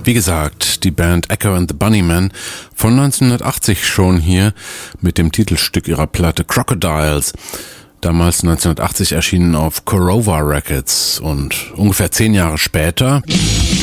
Wie gesagt, die Band Echo and the Bunnymen von 1980 schon hier mit dem Titelstück ihrer Platte Crocodiles. Damals 1980 erschienen auf Korova Records und ungefähr 10 Jahre später